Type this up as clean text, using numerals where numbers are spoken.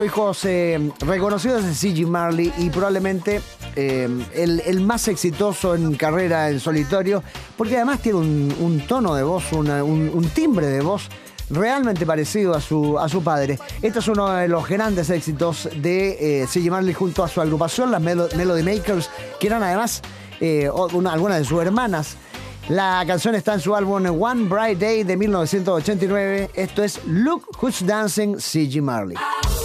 Hijos reconocidos de C.G. Marley y probablemente el más exitoso en carrera en solitario, porque además tiene un tono de voz, un timbre de voz realmente parecido a su padre. Este es uno de los grandes éxitos de C.G. Marley junto a su agrupación, las Melody Makers, que eran además algunas de sus hermanas. La canción está en su álbum One Bright Day de 1989. Esto es Look Who's Dancing, C.G. Marley.